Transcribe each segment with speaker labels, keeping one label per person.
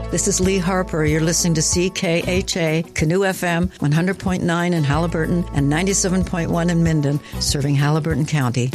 Speaker 1: This is Lee Harper. You're listening to CKHA, Canoe FM, 100.9 in Haliburton and 97.1 in Minden, serving Haliburton County.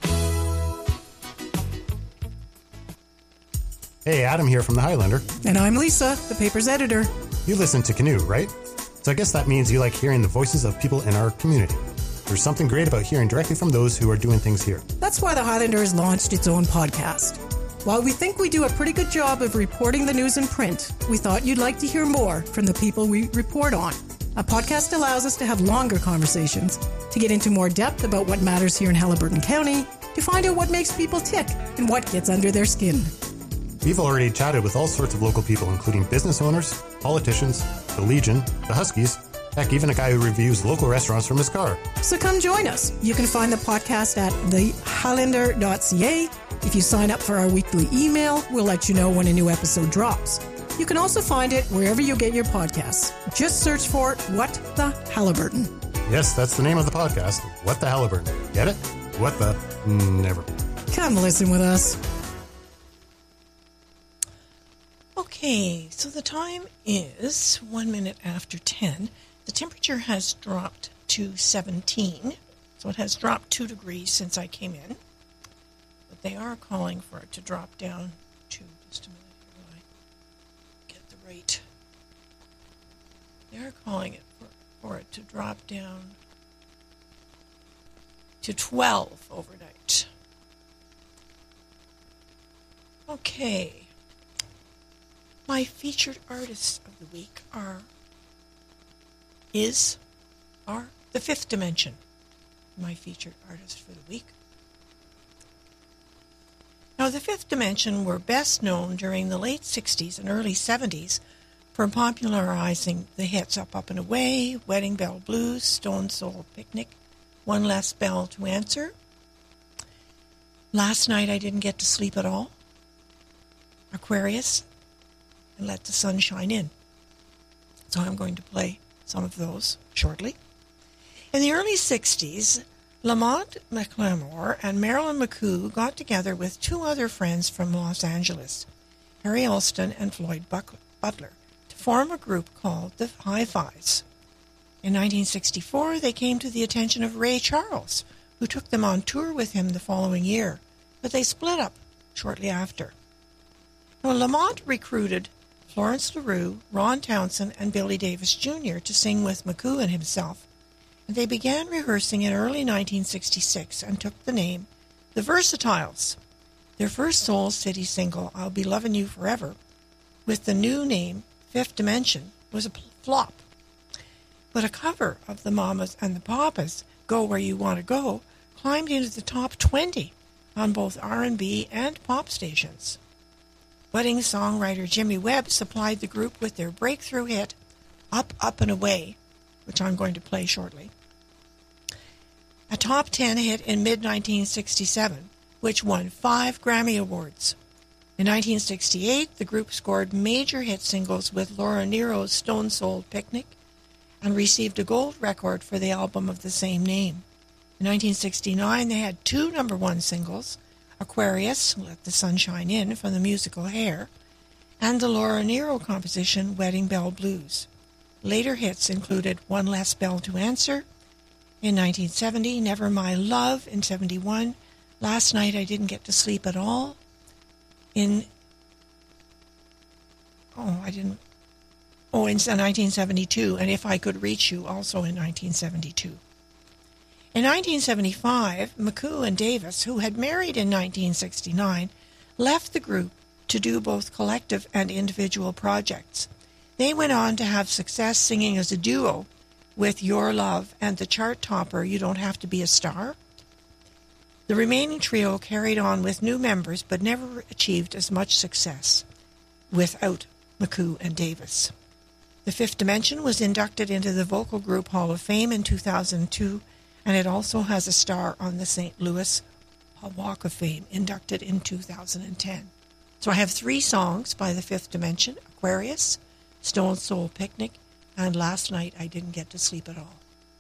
Speaker 2: Hey, Adam here from the Highlander.
Speaker 3: And I'm Lisa, the paper's editor.
Speaker 2: You listen to Canoe, right? So I guess that means you like hearing the voices of people in our community. There's something great about hearing directly from those who are doing things here.
Speaker 3: That's why the Highlander has launched its own podcast. While we think we do a pretty good job of reporting the news in print, we thought you'd like to hear more from the people we report on. A podcast allows us to have longer conversations, to get into more depth about what matters here in Haliburton County, to find out what makes people tick and what gets under their skin.
Speaker 2: We've already chatted with all sorts of local people, including business owners, politicians, the Legion, the Huskies, heck, even a guy who reviews local restaurants from his car.
Speaker 3: So come join us. You can find the podcast at thehighlander.ca. If you sign up for our weekly email, we'll let you know when a new episode drops. You can also find it wherever you get your podcasts. Just search for What the Haliburton.
Speaker 2: Yes, that's the name of the podcast, What the Haliburton. Get it? What the... Never.
Speaker 3: Come listen with us.
Speaker 4: Okay, so the time is 1 minute after 10. The temperature has dropped to 17, so it has dropped 2 degrees since I came in. But they are calling for it to drop down to, just a minute here while I get the rate. They are calling it for it to drop down to 12 overnight. Okay. My featured artists of the week are The Fifth Dimension, my featured artist for the week. Now, The Fifth Dimension were best known during the late 60s and early 70s for popularizing the hits Up and Away, Wedding Bell Blues, Stone Soul Picnic, One Less Bell to Answer, Last Night I Didn't Get to Sleep at All, Aquarius, and Let the Sun Shine In. So I'm going to play some of those shortly. In the early 60s, Lamont McLemore and Marilyn McCoo got together with 2 other friends from Los Angeles, Harry Elston and Floyd Butler, to form a group called the Hi-Fis. In 1964, they came to the attention of Ray Charles, who took them on tour with him the following year, but they split up shortly after. Now, Lamont recruited Florence LaRue, Ron Townsend, and Billy Davis Jr. to sing with McCoo and himself, and they began rehearsing in early 1966 and took the name The Versatiles. Their first Soul City single, I'll Be Lovin' You Forever, with the new name Fifth Dimension, was a flop. But a cover of the Mamas and the Papas, Go Where You Want to Go, climbed into the top 20 on both R&B and pop stations. Budding songwriter Jimmy Webb supplied the group with their breakthrough hit, Up and Away, which I'm going to play shortly. A top 10 hit in mid-1967, which won 5 Grammy Awards. In 1968, the group scored major hit singles with Laura Nero's Stone Soul Picnic and received a gold record for the album of the same name. In 1969, they had 2 #1 singles, Aquarius, Let the Sun Shine In, from the musical Hair, and the Laura Nero composition Wedding Bell Blues. Later hits included One Less Bell to Answer in 1970, Never My Love in 71, Last Night I Didn't Get to Sleep at All in 1972, and If I Could Reach You also in 1972. In 1975, McCoo and Davis, who had married in 1969, left the group to do both collective and individual projects. They went on to have success singing as a duo with Your Love and the chart topper You Don't Have to Be a Star. The remaining trio carried on with new members but never achieved as much success without McCoo and Davis. The Fifth Dimension was inducted into the Vocal Group Hall of Fame in 2002, and it also has a star on the St. Louis Walk of Fame, inducted in 2010. So I have 3 songs by the Fifth Dimension: Aquarius, Stone Soul Picnic, and Last Night I Didn't Get to Sleep at All.